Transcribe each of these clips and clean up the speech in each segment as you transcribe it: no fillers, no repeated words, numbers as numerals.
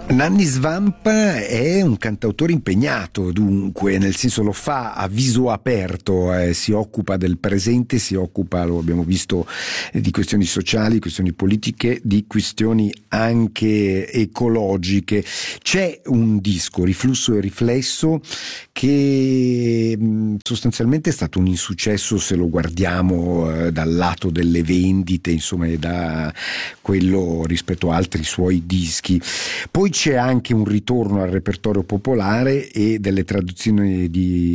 Nanni Svampa è un cantautore impegnato, dunque, nel senso lo fa a viso aperto, si occupa del presente, si occupa, lo abbiamo visto, di questioni sociali, questioni politiche, di questioni anche ecologiche. C'è un disco, Riflusso e Riflesso, che sostanzialmente è stato un insuccesso se lo guardiamo dal lato delle vendite, insomma, e da quello rispetto a altri suoi dischi. Poi c'è anche un ritorno al repertorio popolare e delle traduzioni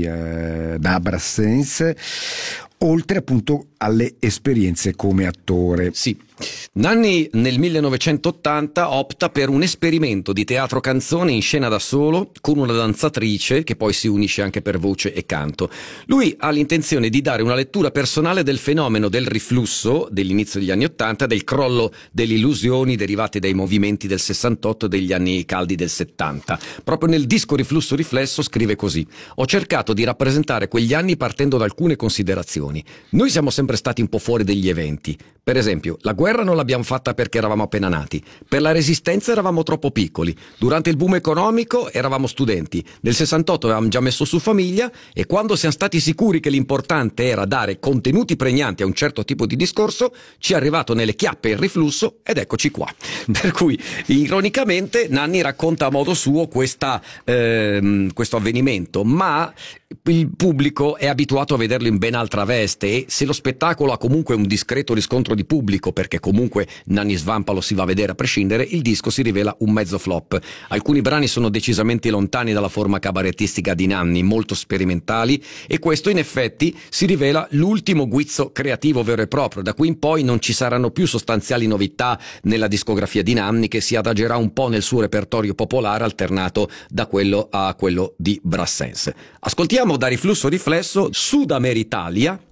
da Brassens, oltre appunto alle esperienze come attore. Sì. Nanni nel 1980 opta per un esperimento di teatro canzone in scena da solo con una danzatrice che poi si unisce anche per voce e canto. Lui ha l'intenzione di dare una lettura personale del fenomeno del riflusso dell'inizio degli anni 80, del crollo delle illusioni derivate dai movimenti del 68 e degli anni caldi del 70. Proprio nel disco Riflusso Riflesso scrive così: ho cercato di rappresentare quegli anni partendo da alcune considerazioni. Noi siamo sempre stati un po' fuori degli eventi. Per esempio, la guerra non l'abbiamo fatta perché eravamo appena nati. Per la resistenza eravamo troppo piccoli. Durante il boom economico eravamo studenti. Nel 68 avevamo già messo su famiglia e quando siamo stati sicuri che l'importante era dare contenuti pregnanti a un certo tipo di discorso, ci è arrivato nelle chiappe il riflusso ed eccoci qua. Per cui, ironicamente, Nanni racconta a modo suo questo avvenimento, ma il pubblico è abituato a vederlo in ben altra veste e se lo spettacolo ha comunque un discreto riscontro di pubblico, perché comunque Nanni Svampa lo si va a vedere a prescindere, il disco si rivela un mezzo flop. Alcuni brani sono decisamente lontani dalla forma cabarettistica di Nanni, molto sperimentali, e questo in effetti si rivela l'ultimo guizzo creativo vero e proprio. Da qui in poi non ci saranno più sostanziali novità nella discografia di Nanni, che si adagerà un po' nel suo repertorio popolare alternato da quello a quello di Brassens. Ascoltiamo da Riflusso Riflesso Sudameritalia,